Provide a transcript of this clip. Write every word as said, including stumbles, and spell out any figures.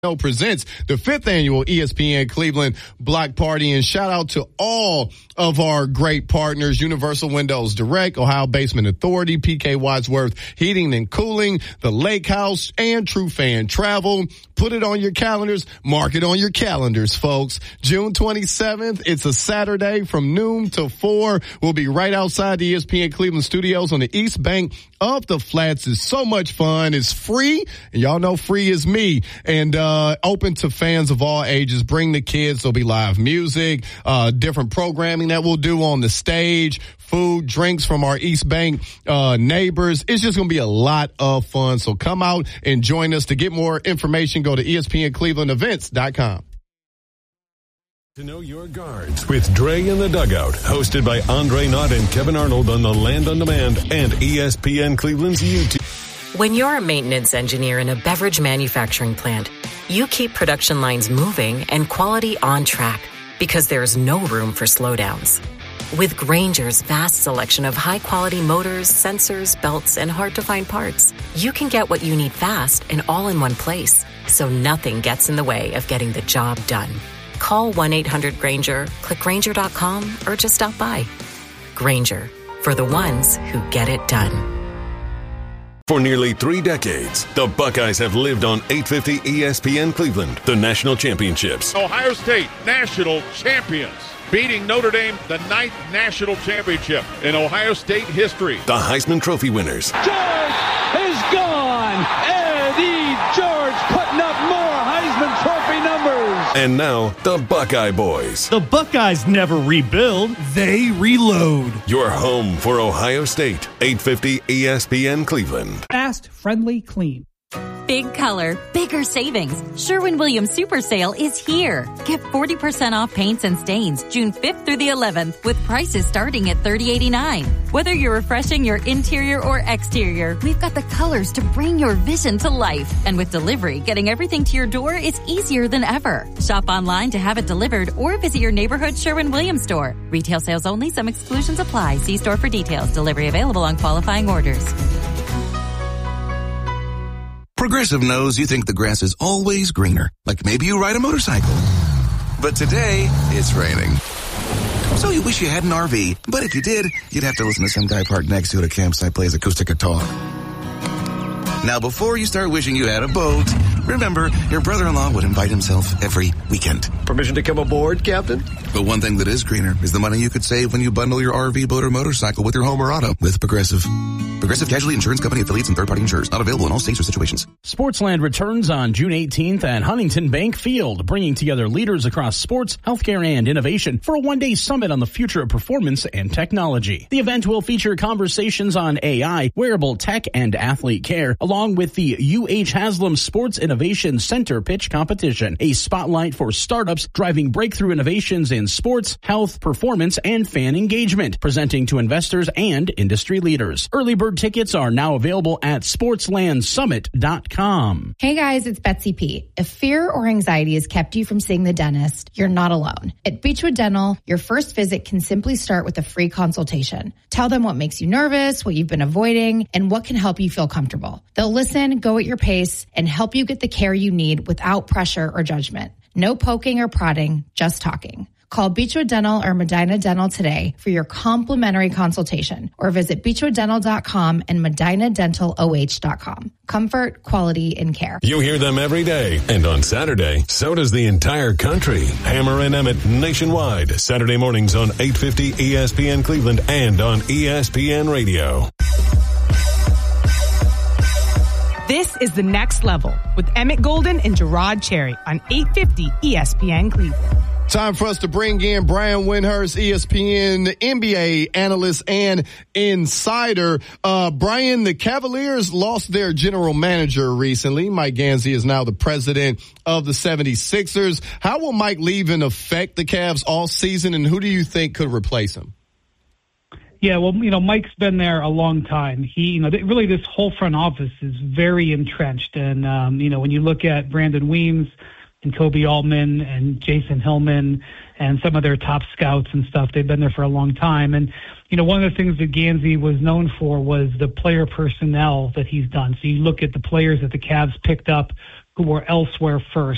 presents the fifth annual E S P N Cleveland Block Party, and shout out to all of our great partners: Universal Windows Direct, Ohio Basement Authority, P K Wadsworth Heating and Cooling, the Lake House, and True Fan Travel. Put it on your calendars. Mark it on your calendars, folks. June twenty-seventh, it's a Saturday from noon to four. We'll be right outside the E S P N Cleveland studios on the East Bank of the Flats. It's so much fun. It's free, and y'all know free is me. And uh open to fans of all ages. Bring the kids. There'll be live music, uh different programming that we'll do on the stage, food, drinks from our East Bank uh neighbors. It's just going to be a lot of fun. So come out and join us. To get more information, go to E S P N Cleveland Events dot com. To know your guards with Dre in the Dugout, hosted by Andre Knott and Kevin Arnold on the Land on Demand and E S P N Cleveland's YouTube. When you're a maintenance engineer in a beverage manufacturing plant, you keep production lines moving and quality on track because there's no room for slowdowns. With Grainger's vast selection of high-quality motors, sensors, belts, and hard-to-find parts, you can get what you need fast and all in one place, so nothing gets in the way of getting the job done. Call one eight hundred Grainger, click Grainger dot com, or just stop by. Grainger, for the ones who get it done. For nearly three decades, the Buckeyes have lived on eight fifty E S P N Cleveland, the national championships. Ohio State, national champions, beating Notre Dame, the ninth national championship in Ohio State history. The Heisman Trophy winners. George is gone. Eddie George putting up more Heisman Trophy numbers. And now, the Buckeye Boys. The Buckeyes never rebuild, they reload. Your home for Ohio State, eight fifty E S P N Cleveland. Fast, friendly, clean. Big color, bigger savings. Sherwin-Williams Super Sale is here. Get forty percent off paints and stains June fifth through the eleventh with prices starting at thirty eighty-nine. Whether you're refreshing your interior or exterior, we've got the colors to bring your vision to life. And with delivery, getting everything to your door is easier than ever. Shop online to have it delivered or visit your neighborhood Sherwin-Williams store. Retail sales only. Some exclusions apply. See store for details. Delivery available on qualifying orders. Progressive knows you think the grass is always greener, like maybe you ride a motorcycle. But today, it's raining. So you wish you had an R V, but if you did, you'd have to listen to some guy parked next to it at a campsite play his acoustic guitar. Now, before you start wishing you had a boat, remember, your brother-in-law would invite himself every weekend. Permission to come aboard, Captain? But one thing that is greener is the money you could save when you bundle your R V, boat, or motorcycle with your home or auto with Progressive. Progressive Casualty Insurance Company affiliates and third-party insurers. Not available in all states or situations. Sportsland returns on June eighteenth at Huntington Bank Field, bringing together leaders across sports, healthcare, and innovation for a one-day summit on the future of performance and technology. The event will feature conversations on A I, wearable tech, and athlete care, along with the U H Haslam Sports Innovation Center Pitch Competition, a spotlight for startups driving breakthrough innovations in sports, health, performance, and fan engagement, presenting to investors and industry leaders. Early bird tickets are now available at sportsland summit dot com. Hey guys, it's Betsy P. If fear or anxiety has kept you from seeing the dentist, you're not alone. At Beechwood Dental, your first visit can simply start with a free consultation. Tell them what makes you nervous, what you've been avoiding, and what can help you feel comfortable. They'll listen, go at your pace, and help you get the care you need without pressure or judgment. No poking or prodding, just talking. Call Beechwood Dental or Medina Dental today for your complimentary consultation, or visit beechwood dental dot com and medina dental o h dot com. Comfort, quality, and care. You hear them every day, and on Saturday, so does the entire country. Hammer and Emmett nationwide, Saturday mornings on eight fifty E S P N Cleveland and on E S P N Radio. This is The Next Level with Emmett Golden and Gerard Cherry on eight fifty E S P N Cleveland. Time for us to bring in Brian Windhorst, E S P N N B A analyst and insider. Uh, Brian, the Cavaliers lost their general manager recently. Mike Gansey is now the president of the seventy-sixers. How will Mike leaving affect the Cavs all season, and who do you think could replace him? Yeah, well, you know, Mike's been there a long time. He, you know, really this whole front office is very entrenched. And, um, you know, when you look at Brandon Weems and Kobe Altman and Jason Hillman and some of their top scouts and stuff, they've been there for a long time. And, you know, one of the things that Gansey was known for was the player personnel that he's done. So you look at the players that the Cavs picked up who were elsewhere first.